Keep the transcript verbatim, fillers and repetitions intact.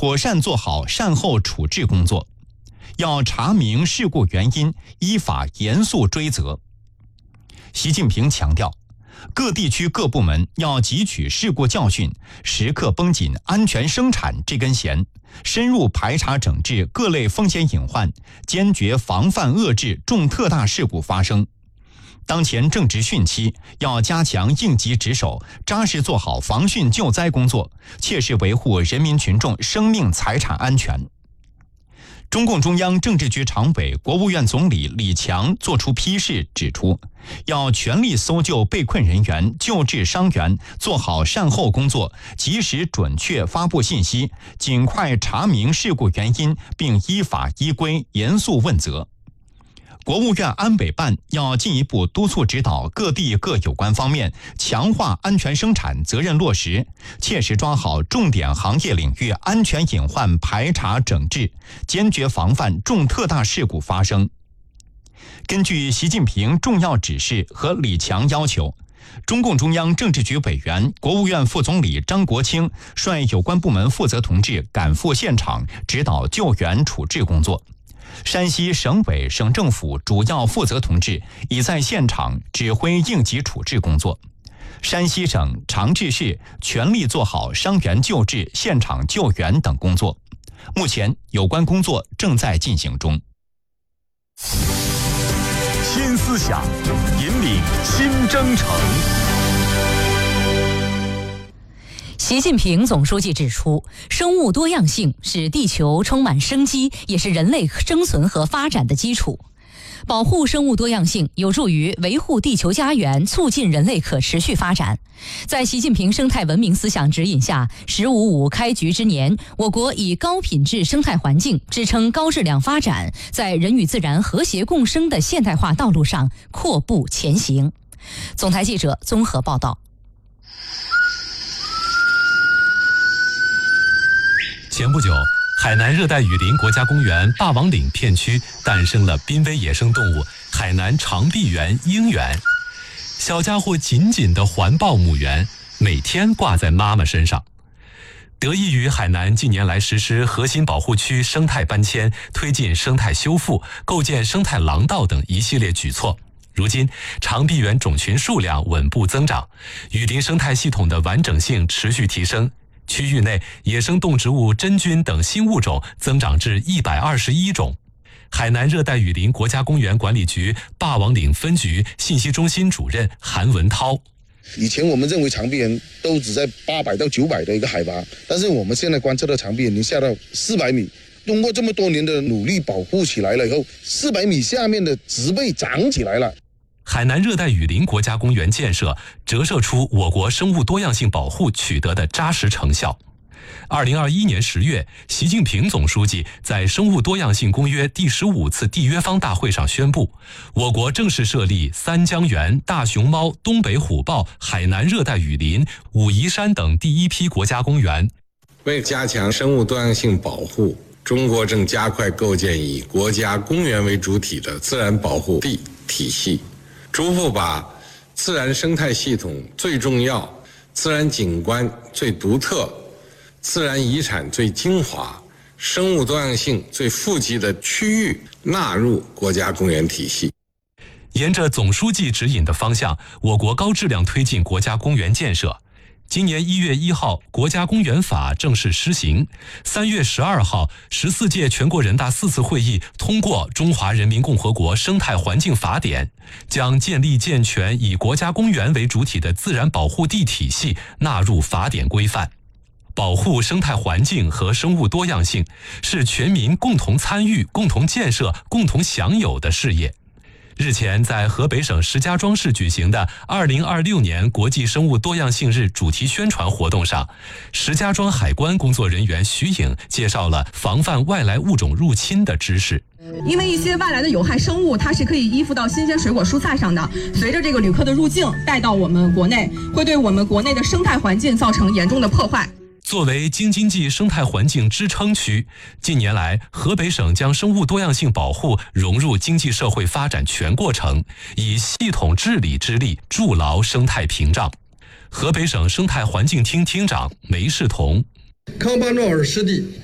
妥善做好善后处置工作，要查明事故原因，依法严肃追责。习近平强调，各地区各部门要汲取事故教训，时刻绷紧安全生产这根弦，深入排查整治各类风险隐患，坚决防范遏制重特大事故发生。当前正值汛期，要加强应急值守，扎实做好防汛救灾工作，切实维护人民群众生命财产安全。中共中央政治局常委、国务院总理李强作出批示，指出，要全力搜救被困人员、救治伤员，做好善后工作，及时准确发布信息，尽快查明事故原因，并依法依规严肃问责。国务院安委办要进一步督促指导各地各有关方面，强化安全生产责任落实，切实抓好重点行业领域安全隐患排查整治，坚决防范重特大事故发生。根据习近平重要指示和李强要求，中共中央政治局委员、国务院副总理张国清率有关部门负责同志赶赴现场，指导救援处置工作。山西省委省政府主要负责同志已在现场指挥应急处置工作。山西省长治市全力做好伤员救治、现场救援等工作。目前有关工作正在进行中。 新思想，引领新征程。 习近平总书记指出，生物多样性是地球充满生机，也是人类生存和发展的基础。保护生物多样性有助于维护地球家园，促进人类可持续发展。在习近平生态文明思想指引下，十五五开局之年，我国以高品质生态环境支撑高质量发展，在人与自然和谐共生的现代化道路上阔步前行。总台记者综合报道。 前不久，海南热带雨林国家公园霸王岭片区诞生了濒危野生动物海南长臂猿鹰猿。小家伙紧紧地环抱母猿，每天挂在妈妈身上。得益于海南近年来实施核心保护区生态搬迁、推进生态修复、构建生态廊道等一系列举措，如今长臂猿种群数量稳步增长，雨林生态系统的完整性持续提升。区域内野生动植物真菌等新物种增长至一百二十一种。海南热带雨林国家公园管理局霸王岭分局信息中心主任韩文涛： 以前我们认为长臂猿都只在八百到九百的一个海拔，但是我们现在观测到长臂猿已经下到四百米。通过这么多年的努力保护起来了以后，四百米下面的植被长起来了。 海南热带雨林国家公园建设折射出我国生物多样性保护取得的扎实成效。二零二一年十月，习近平总书记在《生物多样性公约》第十五次缔约方大会上宣布，我国正式设立三江源、大熊猫、东北虎豹、海南热带雨林、武夷山等第一批国家公园。 为加强生物多样性保护，中国正加快构建以国家公园为主体的自然保护地体系，逐步把自然生态系统最重要、自然景观最独特、自然遗产最精华、生物多样性最富集的区域纳入国家公园体系。 沿着总书记指引的方向，我国高质量推进国家公园建设。今年一月一号，国家公园法正式施行。三月十二号，十四届全国人大四次会议通过《中华人民共和国生态环境法典》，将建立健全以国家公园为主体的自然保护地体系纳入法典规范。保护生态环境和生物多样性是全民共同参与、共同建设、共同享有的事业。日前，在河北省石家庄市举行的二零二六年国际生物多样性日主题宣传活动上，石家庄海关工作人员徐颖介绍了防范外来物种入侵的知识。 因为一些外来的有害生物，它是可以依附到新鲜水果蔬菜上的，随着这个旅客的入境带到我们国内，会对我们国内的生态环境造成严重的破坏。 作为京津冀生态环境支撑区，近年来河北省将生物多样性保护融入经济社会发展全过程，以系统治理之力筑牢生态屏障。河北省生态环境厅厅长梅世彤： 康巴诺尔湿地